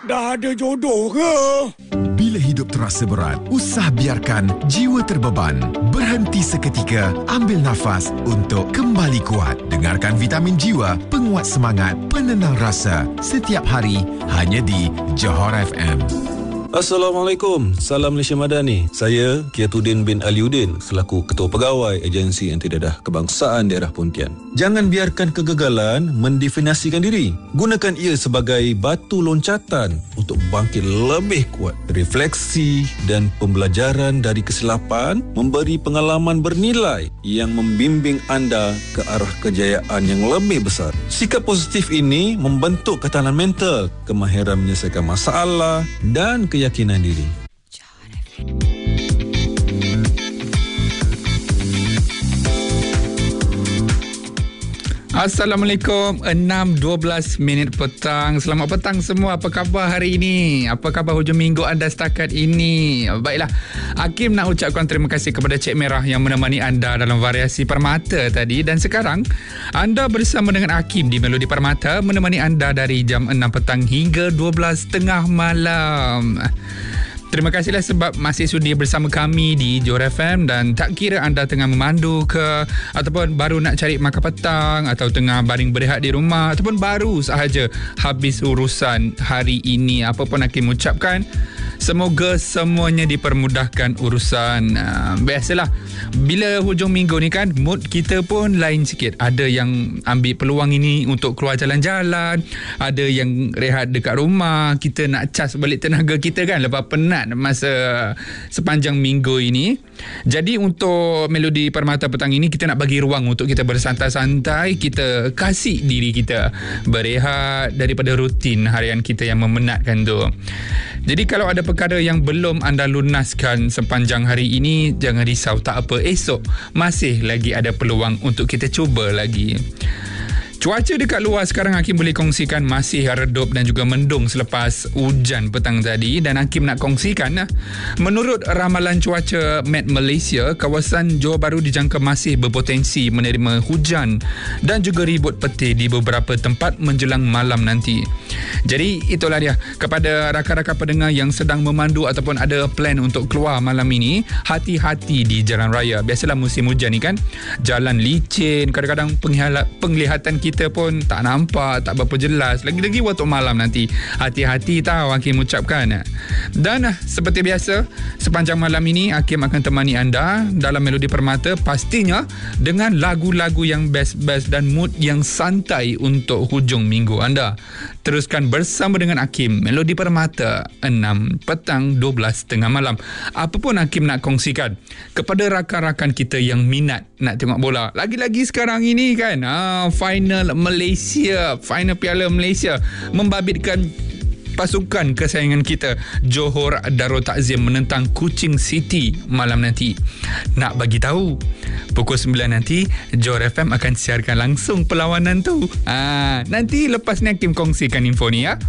Dah ada jodoh ke? Bila hidup terasa berat, usah biarkan jiwa terbeban. Berhenti seketika, ambil nafas untuk kembali kuat. Dengarkan Vitamin Jiwa, penguat semangat, penenang rasa. Setiap hari, hanya di Johor FM. Assalamualaikum, salam Malaysia Madani. Saya Kiatuddin bin Aliuddin selaku Ketua Pegawai Agensi Antidadah Kebangsaan Daerah Pontian. Jangan biarkan kegagalan mendefinisikan diri. Gunakan ia sebagai batu loncatan untuk bangkit lebih kuat. Refleksi dan pembelajaran dari kesilapan memberi pengalaman bernilai yang membimbing anda ke arah kejayaan yang lebih besar. Sikap positif ini membentuk ketahanan mental, kemahiran menyelesaikan masalah dan keyakinan diri. Assalamualaikum, 6.12 minit petang. Selamat petang semua. Apa khabar hari ini? Apa khabar hujung minggu anda setakat ini? Baiklah, Hakim nak ucapkan terima kasih kepada Cik Merah yang menemani anda dalam variasi Permata tadi. Dan sekarang, anda bersama dengan Hakim di Melodi Permata, menemani anda dari jam 6 petang hingga 12.30 malam. Terima kasihlah sebab masih sudi bersama kami di Johor FM, dan tak kira anda tengah memandu ke, ataupun baru nak cari makan petang, atau tengah baring berehat di rumah, ataupun baru sahaja habis urusan hari ini. Apa pun Hakim ucapkan, semoga semuanya dipermudahkan urusan. Biasalah, bila hujung minggu ni kan, mood kita pun lain sikit. Ada yang ambil peluang ini untuk keluar jalan-jalan, ada yang rehat dekat rumah. Kita nak cas balik tenaga kita kan, lepas penat masa sepanjang minggu ini. Jadi untuk Melodi Permata petang ini, kita nak bagi ruang untuk kita bersantai-santai, kita kasih diri kita berehat daripada rutin harian kita yang memenatkan tu. Jadi kalau ada perkara yang belum anda lunaskan sepanjang hari ini, jangan risau, tak apa, esok masih lagi ada peluang untuk kita cuba lagi. Cuaca dekat luar sekarang Hakim boleh kongsikan masih redup dan juga mendung selepas hujan petang tadi. Dan Hakim nak kongsikan, menurut ramalan cuaca Met Malaysia, kawasan Johor Bahru dijangka masih berpotensi menerima hujan dan juga ribut petir di beberapa tempat menjelang malam nanti. Jadi itulah dia, kepada rakan-rakan pendengar yang sedang memandu ataupun ada plan untuk keluar malam ini, hati-hati di jalan raya. Biasalah musim hujan ni kan, jalan licin, kadang-kadang penglihatan kita pun tak nampak, tak berapa jelas, lagi-lagi waktu malam nanti. Hati-hati tahu Hakim ucapkan. Dan seperti biasa, sepanjang malam ini Hakim akan temani anda dalam Melodi Permata, pastinya dengan lagu-lagu yang best-best dan mood yang santai untuk hujung minggu anda. Teruskan bersama dengan Hakim, Melodi Permata, 6 petang 12.30 malam. Apa pun Hakim nak kongsikan kepada rakan-rakan kita yang minat nak tengok bola. Lagi-lagi sekarang ini kan, final Malaysia, final Piala Malaysia membabitkan pasukan kesayangan kita Johor Darul Takzim menentang Kuching City malam nanti. Nak bagi tahu, pukul 9 nanti Johor FM akan siarkan langsung perlawanan tu. Nanti lepas ni Hakim kongsikan info ni ya.